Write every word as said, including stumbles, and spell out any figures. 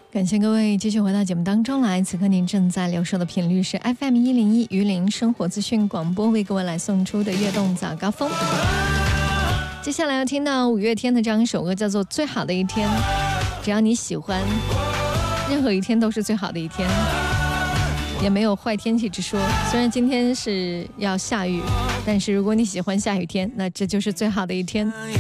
感谢各位继续回到节目当中来，此刻您正在留守的频率是 F M 一零一榆林生活资讯广播，为各位来送出的悦动早高峰。接下来要听到五月天的这样一首歌，叫做《最好的一天》。只要你喜欢，任何一天都是最好的一天，也没有坏天气之说。虽然今天是要下雨，但是如果你喜欢下雨天，那这就是最好的一天。